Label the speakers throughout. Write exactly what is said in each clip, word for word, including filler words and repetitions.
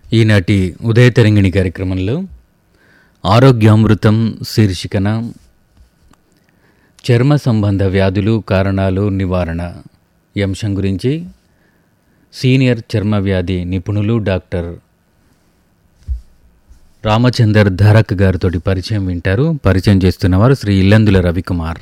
Speaker 1: ఈనాటి ఉదయ తరంగిణి కార్యక్రమంలో ఆరోగ్యామృతం శీర్షికన చర్మ సంబంధ వ్యాధులు కారణాలు నివారణ ఈ అంశం గురించి సీనియర్ చర్మ వ్యాధి నిపుణులు డాక్టర్ రామచందర్ ధారక్ గారితో పరిచయం వింటారు. పరిచయం చేస్తున్నవారు శ్రీ ఇల్లందుల రవికుమార్.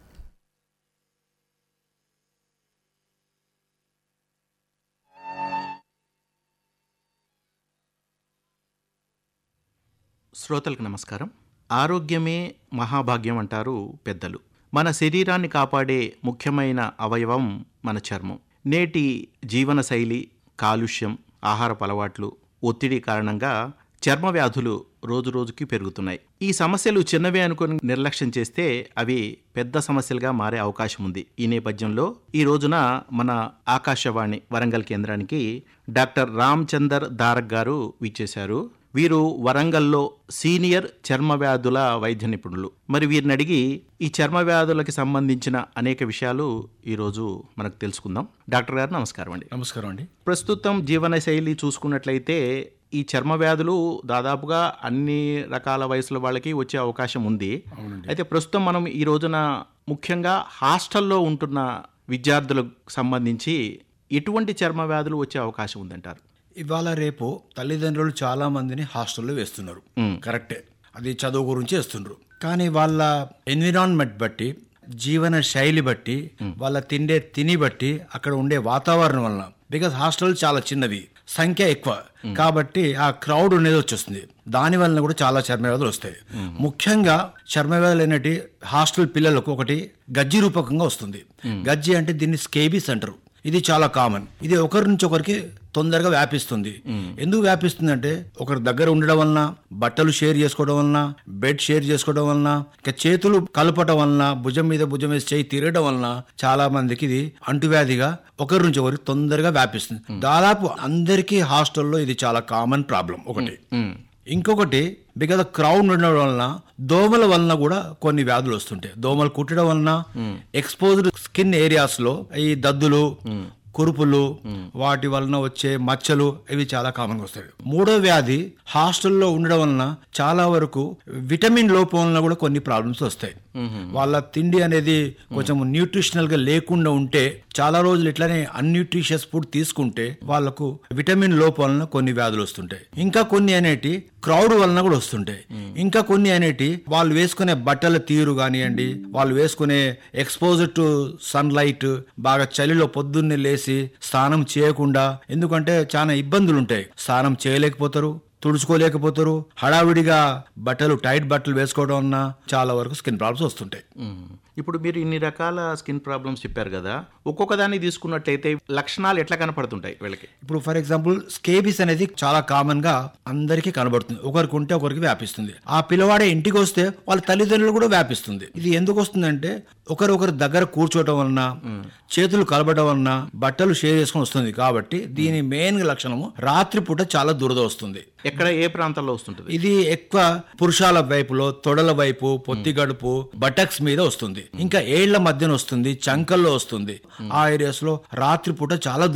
Speaker 2: శ్రోతలకు నమస్కారం. ఆరోగ్యమే మహాభాగ్యం అంటారు పెద్దలు. మన శరీరాన్ని కాపాడే ముఖ్యమైన అవయవం మన చర్మం. నేటి జీవనశైలి, కాలుష్యం, ఆహారపు అలవాట్లు, ఒత్తిడి కారణంగా చర్మ వ్యాధులు రోజు రోజుకి పెరుగుతున్నాయి. ఈ సమస్యలు చిన్నవే అనుకుని నిర్లక్ష్యం చేస్తే అవి పెద్ద సమస్యలుగా మారే అవకాశం ఉంది. ఈ నేపథ్యంలో ఈ రోజున మన ఆకాశవాణి వరంగల్ కేంద్రానికి డాక్టర్ రామచందర్ ధారక్ గారు విచ్చేశారు. వీరు వరంగల్లో సీనియర్ చర్మ వ్యాధుల వైద్య నిపుణులు. మరి వీరిని అడిగి ఈ చర్మ వ్యాధులకి సంబంధించిన అనేక విషయాలు ఈరోజు మనకు తెలుసుకుందాం. డాక్టర్ గారు నమస్కారం అండి.
Speaker 3: నమస్కారం అండి.
Speaker 2: ప్రస్తుతం జీవనశైలి చూసుకున్నట్లయితే ఈ చర్మ వ్యాధులు దాదాపుగా అన్ని రకాల వయసుల వాళ్ళకి వచ్చే అవకాశం ఉంది. అయితే ప్రస్తుతం మనం ఈ రోజున ముఖ్యంగా హాస్టల్లో ఉంటున్న విద్యార్థులకు సంబంధించి ఎటువంటి చర్మ వ్యాధులు వచ్చే అవకాశం ఉందంటారు?
Speaker 3: ఇవాళ రేపు తల్లిదండ్రులు చాలా మందిని హాస్టల్లో వేస్తున్నారు. కరెక్టే, అది చదువు గురించి వేస్తున్నారు. కానీ వాళ్ళ ఎన్విరాన్మెంట్ బట్టి, జీవన శైలి బట్టి, వాళ్ళ తిండే తిని బట్టి, అక్కడ ఉండే వాతావరణం వలన, బికాస్ హాస్టల్ చాలా చిన్నవి, సంఖ్య ఎక్కువ కాబట్టి ఆ క్రౌడ్ అనేది వచ్చేస్తుంది. దాని వలన కూడా చాలా చర్మ వ్యాధులు వస్తాయి. ముఖ్యంగా చర్మ వ్యాధులు అనేటి హాస్టల్ పిల్లలకు ఒకటి గజ్జి రూపకంగా వస్తుంది. గజ్జి అంటే దీన్ని స్కేబీస్ అంటారు. ఇది చాలా కామన్. ఇది ఒకరి నుంచి ఒకరికి తొందరగా వ్యాపిస్తుంది. ఎందుకు వ్యాపిస్తుంది అంటే ఒకరి దగ్గర ఉండడం వలన, బట్టలు షేర్ చేసుకోవడం వలన, బెడ్ షేర్ చేసుకోవడం వలన, ఇక చేతులు కలపడం వలన, భుజం మీద భుజం వేసి చేయి తిరగడం వలన చాలా మందికి ఇది అంటువ్యాధిగా ఒకరి నుంచి ఒకరికి తొందరగా వ్యాపిస్తుంది. దాదాపు అందరికీ హాస్టల్లో ఇది చాలా కామన్ ప్రాబ్లం ఒకటి. ఇంకొకటి బికాజ్ క్రౌడ్ ఉండడం వలన దోమల వలన కూడా కొన్ని వ్యాధులు వస్తుంటాయి. దోమలు కుట్టడం వలన ఎక్స్పోజ్డ్ స్కిన్ ఏరియాస్ లో ఈ దద్దులు, కురుపులు, వాటి వలన వచ్చే మచ్చలు ఇవి చాలా కామన్ గా వస్తాయి. మూడో వ్యాధి హాస్టల్లో ఉండడం వలన చాలా వరకు విటమిన్ లోపం వలన కూడా కొన్ని ప్రాబ్లమ్స్ వస్తాయి. వాళ్ళ తిండి అనేది కొంచెం న్యూట్రిషనల్ గా లేకుండా ఉంటే, చాలా రోజులు ఇట్లానే అన్న్యూట్రిషియస్ ఫుడ్ తీసుకుంటే వాళ్ళకు విటమిన్ లోపం వలన కొన్ని వ్యాధులు వస్తుంటాయి. ఇంకా కొన్ని అనేటి క్రౌడ్ వలన కూడా వస్తుంటాయి. ఇంకా కొన్ని అనేటి వాళ్ళు వేసుకునే బట్టల తీరు కానివ్వండి, వాళ్ళు వేసుకునే ఎక్స్పోజర్ టు సన్ లైట్, బాగా చలిలో పొద్దున్నే లేసి స్నానం చేయకుండా, ఎందుకంటే చాలా ఇబ్బందులు ఉంటాయి. స్నానం చేయలేకపోతారు, తుడుచుకోలేకపోతారు, హడావిడిగా బట్టలు టైట్ బట్టలు వేసుకోవడం వలన చాలా వరకు స్కిన్ ప్రాబ్లమ్స్ వస్తుంటాయి.
Speaker 2: ఇప్పుడు మీరు ఇన్ని రకాల స్కిన్ ప్రాబ్లమ్స్ చెప్పారు కదా, ఒక్కొక్క దాన్ని తీసుకున్నట్లయితే లక్షణాలు ఎట్లా కనపడుతుంటాయి వీళ్ళకి?
Speaker 3: ఇప్పుడు ఫర్ ఎగ్జాంపుల్ స్కేబీస్ అనేది చాలా కామన్ గా అందరికీ కనబడుతుంది. ఒకరికి ఉంటే ఒకరికి వ్యాపిస్తుంది. ఆ పిల్లవాడే ఇంటికి వస్తే వాళ్ళ తల్లిదండ్రులు కూడా వ్యాపిస్తుంది. ఇది ఎందుకు వస్తుందంటే ఒకరు ఒకరి దగ్గర కూర్చోవటం వలన, చేతులు కలపడం వలన, బట్టలు షేర్ చేసుకుని వస్తుంది. కాబట్టి దీని మెయిన్ లక్షణము రాత్రిపూట చాలా దురద వస్తుంది.
Speaker 2: ఎక్కడ, ఏ ప్రాంతాల్లో వస్తుంటుంది?
Speaker 3: ఇది ఎక్కువ పురుషాల వైపులో, తొడల వైపు, పొత్తి గడుపు, బటక్స్ మీద వస్తుంది. ఇంకా ఏళ్ల మధ్యన వస్తుంది, చంకల్లో వస్తుంది. ఆ ఏరియాస్ లో రాత్రిపూట చాలా